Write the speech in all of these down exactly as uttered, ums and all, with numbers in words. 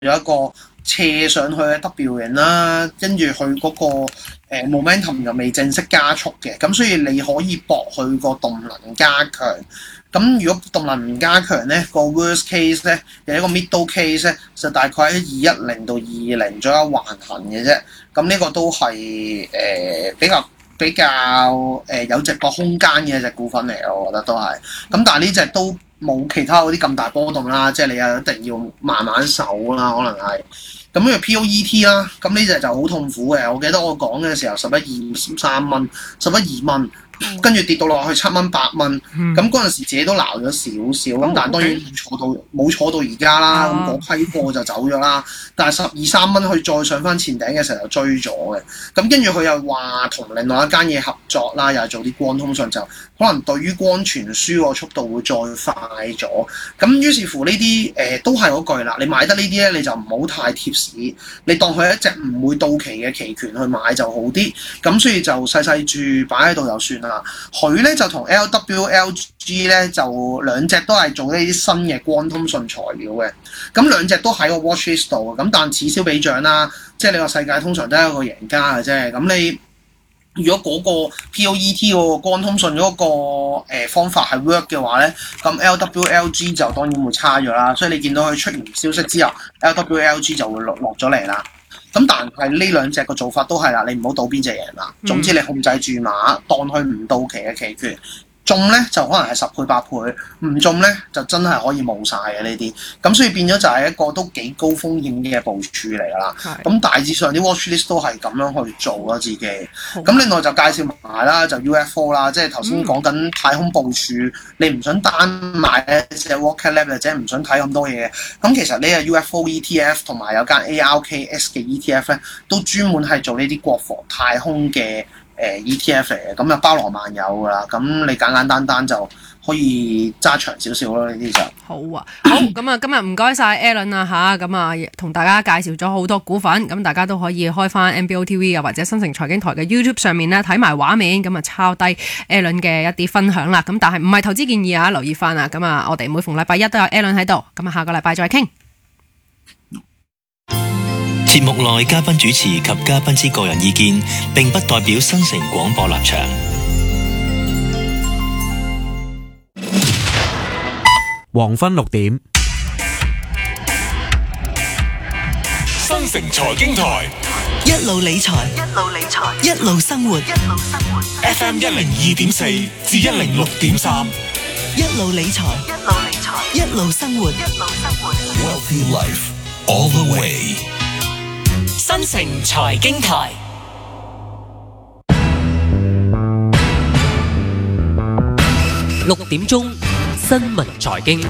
咗一個斜上去嘅 W 型啦，跟住佢嗰個誒、呃、momentum 又未正式加速嘅，咁所以你可以搏佢個動能加強。咁如果動能唔加強咧，個 worst case 咧，有一個 middle case 咧，就大概喺二一零到二零左右橫行嘅啫。咁呢個都係誒、呃、比較比較誒、呃、有直落空間嘅一隻股份嚟，我覺得都係。咁但係呢隻都冇其他嗰啲咁大波動啦，即係你又一定要慢慢守啦，可能係。咁呢個 P O E T 啦，咁呢隻就好痛苦嘅。我記得我講嘅時候，十一二三蚊，十一二蚊。跟住跌到落去七蚊八蚊，咁嗰陣時自己都撈咗少少，咁、哦、但係當然冇坐到冇坐到而家啦，咁嗰、啊、批貨就走咗啦。但係十二三蚊佢再上翻前頂嘅時候就追咗嘅，咁跟住佢又話同另外一間嘢合作啦，又係做啲光通訊，就可能對於光傳輸個速度會再快咗。咁於是乎呢啲誒都係嗰句啦，你買得呢啲咧你就唔好太貼市，你當佢係一隻唔會到期嘅期權去買就好啲。咁所以就細細注擺喺度就算啦。佢咧就同 L W L G 咧就兩隻都係做呢啲新嘅光通訊材料嘅，咁兩隻都喺個 watch list 度，咁但此消彼長啦，即係你個世界通常都係一個贏家嘅啫。咁你如果嗰個 P O E T 嗰個光通訊嗰個誒方法係 work 嘅話咧，咁 L W L G 就當然會差咗啦。所以你見到佢出完消息之後 ，L W L G 就會落落咗嚟啦。咁但係呢兩隻個做法都係啦，你唔好賭邊隻贏啦。總之你控制住碼，當佢唔到期嘅期權，中咧就可能係十倍八倍，唔中咧就真係可以冇晒嘅呢啲。咁所以變咗就係一個都幾高風險嘅部署嚟㗎啦。咁大致上啲 watch list 都係咁樣去做咯，自己。咁另外就介紹埋啦，就 U F O 啦，即係頭先講緊太空部署，嗯、你唔想單買一隻 Rocket Lab 或者唔想睇咁多嘢。咁其實呢個 U F O E T F 同埋有間 A R K S 嘅 E T F 咧，都專門係做呢啲國防太空嘅。誒 E T F 嚟嘅，咁就包羅萬有㗎啦。咁你簡簡單單就可以揸長少少咯。呢啲就好啊，好咁啊，今日唔該晒 Alan 啊吓，咁啊同大家介紹咗好多股份，咁大家都可以開翻 M B O T V 啊或者新城財經台嘅 YouTube 上面咧睇埋畫面，咁啊抄低 Alan 嘅一啲分享啦。咁但係唔係投資建議啊，留意翻啊。咁啊，我哋每逢禮拜一都有 Alan 喺度，咁啊下個禮拜再傾。 節目內嘉賓主持及嘉賓之個人意見並不代表新城廣播立場。 黃昏六點， 新城財經台一路理財，一路理財，一路生活，一路生活。 F M 一零二點四至一零六點三， 一路理財，一路理財，一路生活，一路生活。 Wealthy Life all the way。 新城財經台六點鐘新聞財經，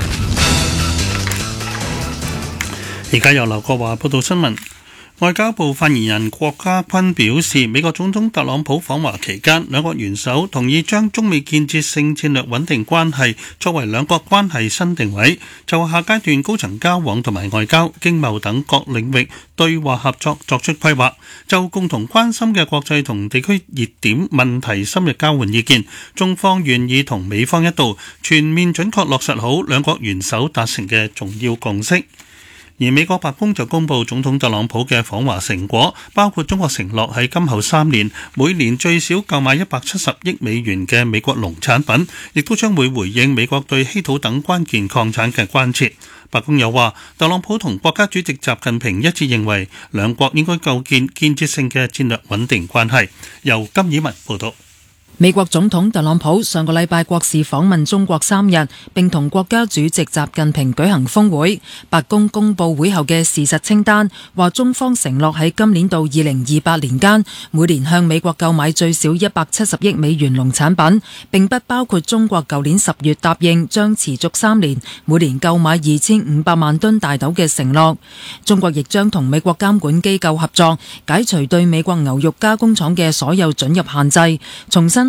而家由劉國華報道新聞。外交部發言人郭家坤表示，美國總統特朗普訪華期間，兩國元首同意將中美建設性戰略穩定關係作為兩國關係新定位，就下階段高層交往同埋外交、經貿等各領域對話合作作出規劃，就共同關心嘅國際同地區熱點問題深入交換意見。中方願意同美方一道，全面準確落實好兩國元首達成嘅重要共識。而美國白宮就公布總統特朗普嘅訪華成果，包括中國承諾喺今後三年每年最少購買一百七十億美元嘅美國農產品，亦都將會回應美國對稀土等關鍵礦產嘅關切。白宮又話，特朗普同國家主席習近平一致認為，兩國應該構建建設性嘅戰略穩定關係。由金以文報道。 美國總統特朗普上個禮拜國事訪問中國三日，並同國家主席習近平舉行峰會。白宮公布會後嘅事實清單，話中方承諾喺今年到二零二八年間，每年向美國購買最少一百七十億美元農產品，並不包括中國舊年十月答應將持續三年每年購買二千五百萬噸大豆嘅承諾。中國亦將同美國監管機構合作，解除對美國牛肉加工廠嘅所有准入限制，重新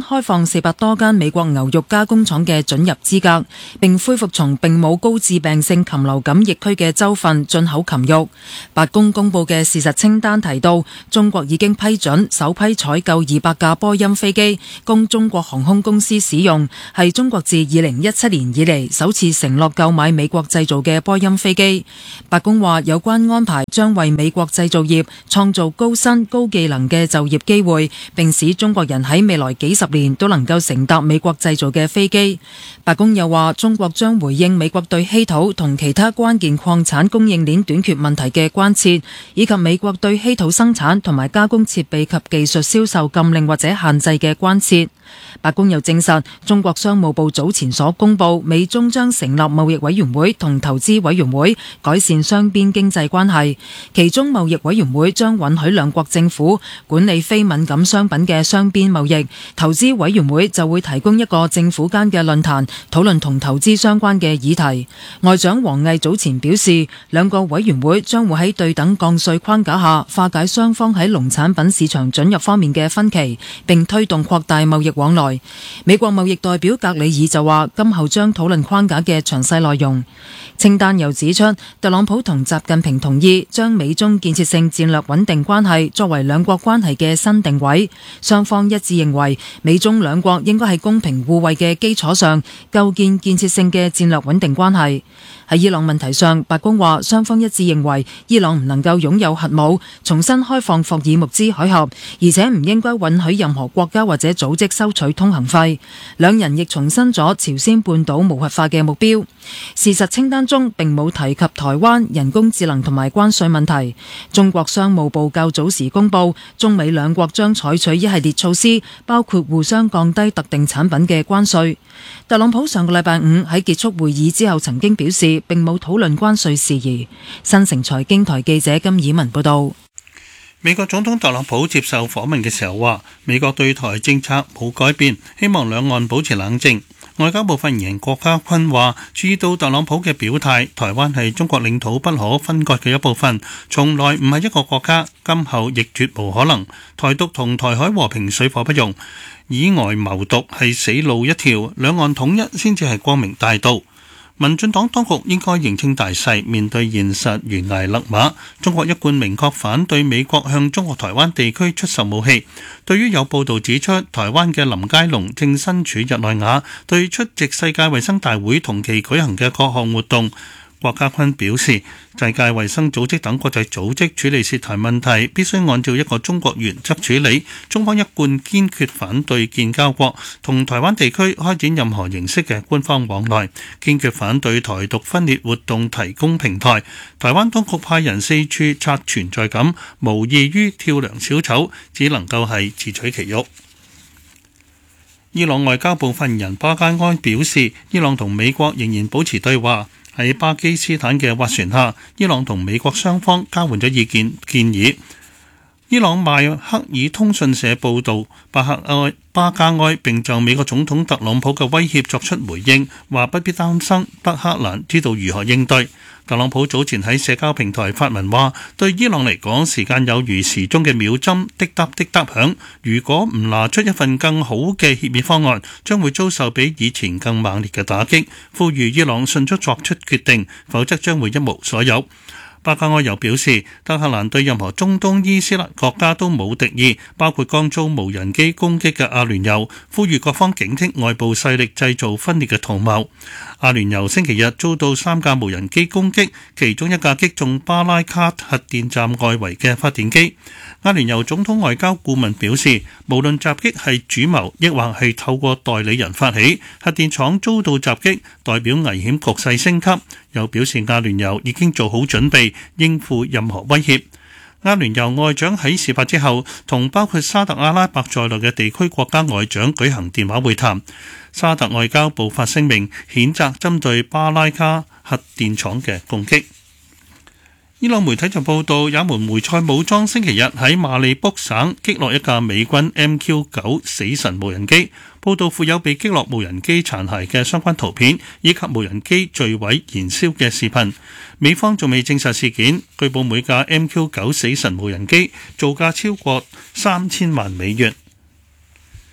開放四百多間美國牛肉加工廠嘅准入資格，並恢復從並冇高致病性禽流感疫區嘅州份進口禽肉。白宮公布嘅事實清單提到，中國已經批准首批採購二百架波音飛機，供中國航空公司使用，係中國自二零一七年以嚟首次承諾購買美國製造嘅波音飛機。白宮話有關安排將為美國製造業創造高薪高技能嘅就業機會，並使中國人喺未來幾十年都能夠乘搭美國製造嘅飛機。白宮又話，中國將回應美國對稀土同其他關鍵礦產供應鏈短缺問題嘅關切，以及美國對稀土生產同埋加工設備及技術銷售禁令或者限制嘅關切。白宮又證實，中國商務部早前所公布，美中將成立貿易委員會同投資委員會，改善雙邊經濟關係。其中貿易委員會將允許兩國政府管理非敏感商品嘅雙邊貿易，投資委員會就會提供一個政府間嘅論壇，討論同投資相關嘅議題。外長王毅早前表示，兩個委員會將會喺對等降稅框架下，化解雙方喺農產品市場准入方面嘅分歧，並推動擴大貿易往來。美國貿易代表格里爾就話，今後將討論框架嘅詳細內容。清單又指出，特朗普同習近平同意將美中建設性戰略穩定關係作為兩國關係嘅新定位，雙方一致認為美中兩國應該喺公平互惠嘅基礎上構建建設性嘅戰略穩定關係。喺伊朗問題上，白宮話雙方一致認為伊朗唔能夠擁有核武，重新開放霍爾木茲海峽，而且唔應該允許任何國家或者組織收取通行費。兩人亦重申咗朝鮮半島無核化嘅目標。事實清單中並冇提及台灣、人工智能同埋關稅問題。中國商務部較早時公布，中美兩國將採取一系列措施，包括互相降低特定產品嘅關稅。特朗普上個禮拜五喺結束會議之後曾經表示，並冇討論關稅事宜。新城財經台記者金以文報道。 美國總統特朗普接受訪問嘅時候話，美國對台政策冇改變，希望兩岸保持冷靜。外交部發言人郭家坤話，注意到特朗普嘅表態，台灣係中國領土不可分割嘅一部分，從來唔係一個國家，今後亦絕無可能。台獨同台海和平水火不容，以外謀獨係死路一條，兩岸統一先至係光明大道。民進黨當局應該認清大勢，面對現實，懸崖勒馬。中國一貫明確反對美國向中國台灣地區出售武器。對於有報道指出，台灣嘅林佳龍正身處日內瓦，對出席世界衛生大會同期舉行嘅各項活動，郭家坤表示，世界衛生組織等國際組織處理涉台問題必須按照一個中國原則處理。中方一貫堅決反對建交國同台灣地區開展任何形式嘅官方往來，堅決反對台獨分裂活動提供平台。台灣當局派人四處刷存在感，無異於跳梁小丑，只能夠係自取其辱。伊朗外交部發言人巴加埃表示，伊朗同美國仍然保持對話。喺巴基斯坦嘅斡旋下，伊朗同美國雙方交換咗意見建議。伊朗邁克爾通訊社報導，巴克埃巴加埃並就美國總統特朗普嘅威脅作出回應，話不必擔心北克蘭知道如何應對。特朗普早前喺社交平台發文話，對伊朗嚟講，時間有如時鐘嘅秒針滴答滴答響，如果唔拿出一份更好嘅協議方案，將會遭受比以前更猛烈嘅打擊，呼籲伊朗迅速作出決定，否則將會一無所有。巴加埃又表示，德黑蘭對任何中東伊斯蘭國家都冇敵意，包括剛遭無人機攻擊嘅阿聯酋，呼籲各方警惕外部勢力製造分裂嘅圖謀。阿聯酋星期日遭到三架無人機攻擊，其中一架擊中巴拉卡核電站外圍嘅發電機。阿聯酋總統外交顧問表示，無論襲擊係主謀，抑或係透過代理人發起，核電廠遭到襲擊，代表危險局勢升級。又表示阿聯酋已經做好準備，應付任何威脅。阿聯酋外長喺事發之後，同包括沙特阿拉伯在內嘅地區國家外長舉行電話會談。沙特外交部發聲明，譴責針對巴拉卡核電廠嘅攻擊。伊朗媒體就報道，也門梅塞武裝星期日喺馬里卜省擊落一架美軍 M Q 九死神無人機。報道附有被擊落無人機殘骸嘅相關圖片，以及無人機墜毀燃燒嘅視頻。美方仲未證實事件。據報每架 M Q 九死神無人機造價超過三千萬美元。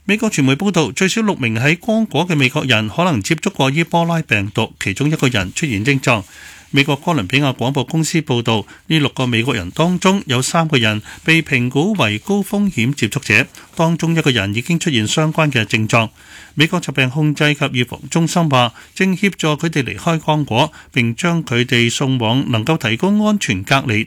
美國傳媒報道，最少六名喺剛果嘅美國人可能接觸過伊波拉病毒，其中一個人出現症狀。美國哥倫比亞廣播公司報道，呢六個美國人當中有三個人被評估為高風險接觸者，當中一個人已經出現相關嘅症狀。美國疾病控制及預防中心話，正協助佢哋離開剛果，並將佢哋送往能夠提供安全隔離